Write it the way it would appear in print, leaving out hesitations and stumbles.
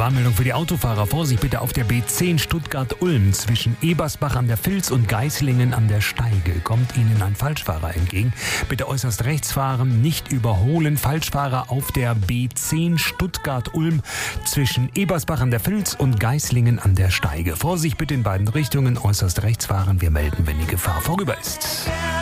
Warnmeldung für die Autofahrer. Vorsicht bitte auf der B10 Stuttgart-Ulm zwischen Ebersbach an der Vils und Geislingen an der Steige. Kommt Ihnen ein Falschfahrer entgegen. Bitte äußerst rechts fahren, nicht überholen. Falschfahrer auf der B10 Stuttgart-Ulm zwischen Ebersbach an der Vils und Geislingen an der Steige. Vorsicht bitte in beiden Richtungen, äußerst rechts fahren. Wir melden, wenn die Gefahr vorüber ist.